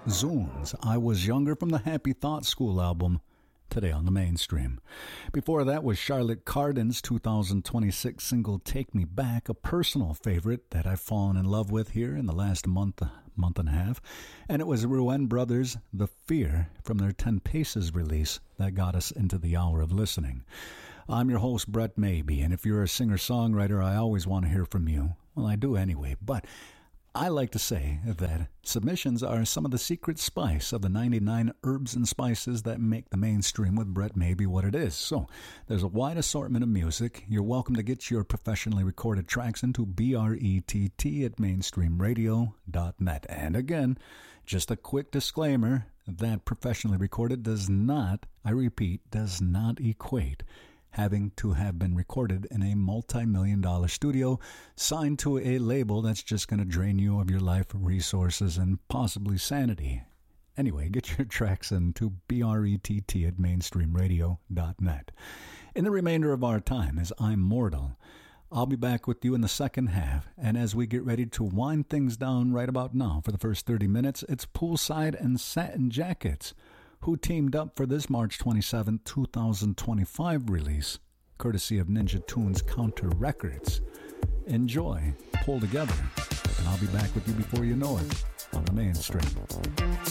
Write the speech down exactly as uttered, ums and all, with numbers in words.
Zunes, I Was Younger from the Happy Thought School album, today on the mainstream. Before that was Charlotte Cardin's two thousand twenty-six single Take Me Back, a personal favorite that I've fallen in love with here in the last month, month and a half. And it was Ruan Brothers' The Fear from their Ten Paces release that got us into the hour of listening. I'm your host, Brett Maybe, and if you're a singer-songwriter, I always want to hear from you. Well, I do anyway, but I like to say that submissions are some of the secret spice of the ninety-nine herbs and spices that make the mainstream with Brett Maybe what it is. So there's a wide assortment of music. You're welcome to get your professionally recorded tracks into B R E T T at mainstream radio dot net. And again, just a quick disclaimer that professionally recorded does not, I repeat, does not equate having to have been recorded in a multi-million dollar studio, signed to a label that's just going to drain you of your life resources and possibly sanity. Anyway, get your tracks into B R E T T at mainstream radio dot net. In the remainder of our time, as I'm mortal, I'll be back with you in the second half, and as we get ready to wind things down right about now for the first thirty minutes, it's Poolside and Satin Jackets, who teamed up for this March twenty-seventh, twenty twenty-five release, courtesy of Ninja Tunes Counter Records. Enjoy, pull together, and I'll be back with you before you know it on the mainstream.